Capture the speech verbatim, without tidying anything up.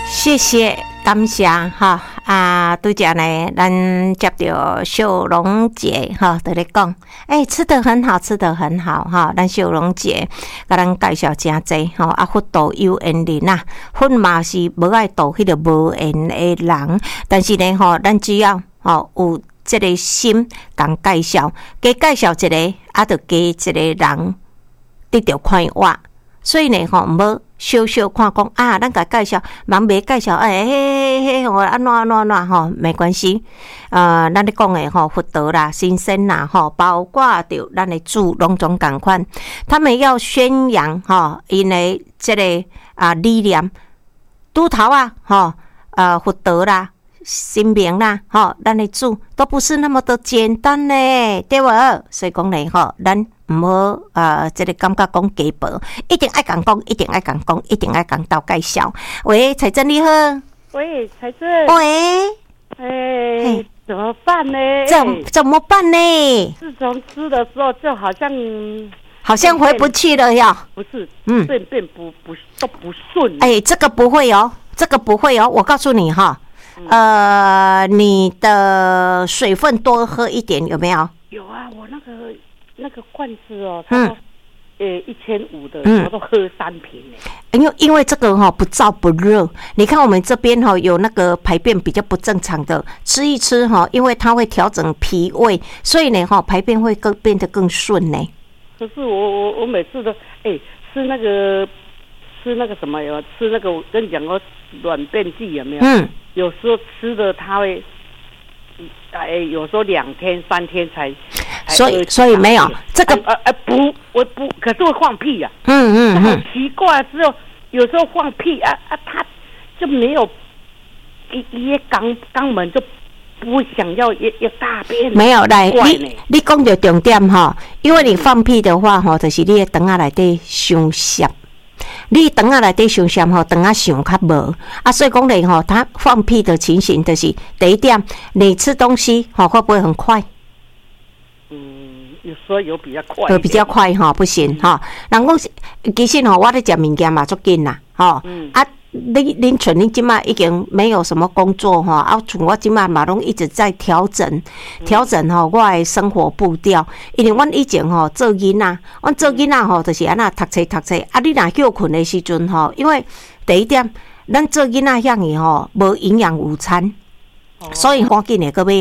谢谢，感谢哈啊！拄则呢，咱接到秀荣姐哈，在咧讲，哎、欸，吃得很好，吃得很好哈。咱秀荣姐甲咱介绍真济哈，啊，佛度有缘人啊，佛嘛是无爱度迄个无缘的人，但是呢，吼，咱只要吼有这个心，共介绍，加介绍一个，啊，就加一个人得到快活。所以呢，吼，毋好小小看讲啊，咱甲介绍，人袂介绍，哎嘿嘿嘿，我安怎安怎安怎吼，没关系。呃，咱咧讲诶吼，佛道啦、新生啦，吼，包括着咱诶主拢总共款，他们要宣扬吼，因诶即个啊理念，拄头啊，吼，呃，佛道啦。新名啦，吼，咱的主都不是那么的简单呢，对无？所以讲呢，吼，咱唔好呃，这个感觉讲假薄，一定爱讲讲，一定爱讲讲，一定爱讲到介绍。喂，彩珍你好。 喂，彩珍。 喂。 哎，怎么办呢？ 怎怎么办呢？ 自从吃的时候，就好像好像回不去了呀。 不是，嗯，便便不不都不顺。 哎，这个不会哦，这个不会哦，我告诉你哈。呃，你的水分多喝一点有没有？ 有啊，我那个那个罐子哦，嗯，呃，一千五的，我都喝三瓶因为因为这个哈、哦、不燥不热，你看我们这边哈、哦、有那个排便比较不正常的，吃一吃哈、哦，因为它会调整脾胃，所以呢哈、哦、排便会更变得更顺呢。 可是我我我每次都哎、欸、吃那个吃那个什么有吃那个我跟你讲过软便剂有没有？嗯。有时候吃的它会，哎，有时候两天三天才， 所以所以没有这个呃呃不，我不，可是会放屁呀、啊， 嗯嗯很奇怪，只有有时候放屁啊啊，他就没有一一肛肛门就不会想要要要大便， 没有来，你你讲到重点哈，因为你放屁的话哈，就是你的肠仔内底伤涩。你肠仔内底伤咸吼，肠仔想较无啊，所以讲咧吼，他放屁的情形就是第一点，你吃东西吼会不会很快？ 嗯，有时候有比较快， 有比较快哈，不行哈。人讲其实吼，我咧食物件嘛足紧啦，吼、嗯、啊，你恁厝恁即马已经没有什么工作哈，啊，厝我即马嘛拢一直在调整调整吼我的生活步调，因为阮以前吼做囡仔，阮做囡仔吼就是安那读册读册，啊，你若叫困的时阵吼，因为第一点，咱做囡仔遐尔吼无营养午餐，所以赶紧的个要。